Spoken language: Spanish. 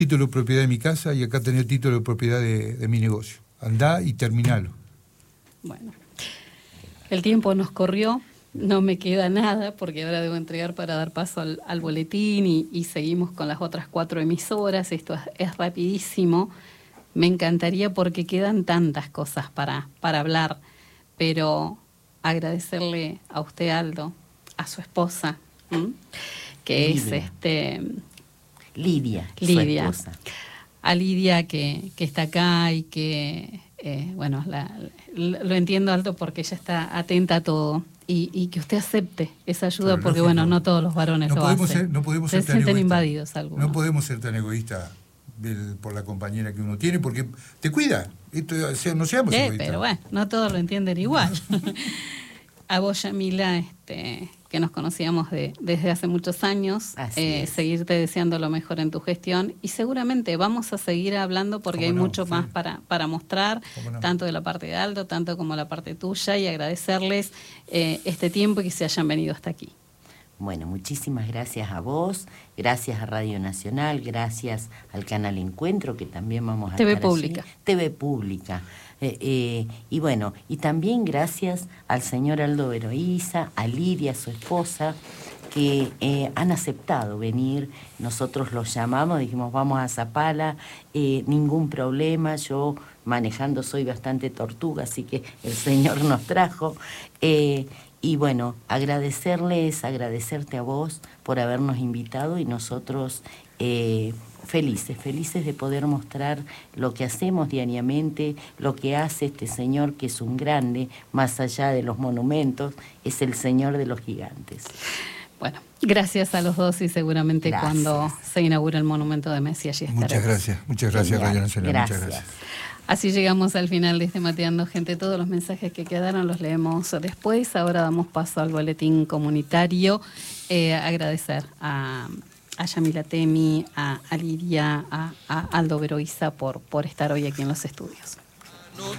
título de propiedad de mi casa y acá tenés título de propiedad de mi negocio. Andá y terminalo. Bueno, el tiempo nos corrió, no me queda nada porque ahora debo entregar para dar paso al boletín y seguimos con las otras 4 emisoras. Esto es rapidísimo. Me encantaría porque quedan tantas cosas para hablar, pero agradecerle a usted, Aldo, a su esposa, que Lidia. es Lidia, su Lidia, esposa. a Lidia que está acá y que, bueno, lo entiendo, Aldo, porque ella está atenta a todo y que usted acepte esa ayuda, Pero porque lógico, no todos los varones no lo podemos hacen. ser, no podemos Se ser tan sienten egoístas. invadidos algunos. No podemos ser tan egoístas por la compañera que uno tiene, porque te cuida. No seamos egoístas. Pero bueno, no todos lo entienden igual. A vos, Yamila, que nos conocíamos desde hace muchos años, seguirte deseando lo mejor en tu gestión y seguramente vamos a seguir hablando porque hay mucho más para mostrar, tanto de la parte de Aldo, tanto como la parte tuya, y agradecerles este tiempo y que se hayan venido hasta aquí. Bueno, muchísimas gracias a vos, gracias a Radio Nacional, gracias al Canal Encuentro, que también vamos a TV estar Pública. allí. TV Pública. Y bueno, y también gracias al señor Aldo Veroiza, a Lidia, su esposa, que han aceptado venir. Nosotros los llamamos, dijimos vamos a Zapala, ningún problema, yo manejando soy bastante tortuga, así que el señor nos trajo. Y bueno, agradecerte a vos por habernos invitado y nosotros felices de poder mostrar lo que hacemos diariamente, lo que hace este señor que es un grande, más allá de los monumentos, es el señor de los gigantes. Bueno, gracias a los dos y seguramente cuando se inaugure el monumento de Messi allí estaremos. Muchas gracias Radio Nacional, muchas gracias. Así llegamos al final de este Mateando Gente. Todos los mensajes que quedaron los leemos después. Ahora damos paso al boletín comunitario. Agradecer a Yamila Temi, a Lidia, a Aldo Veroiza por estar hoy aquí en los estudios.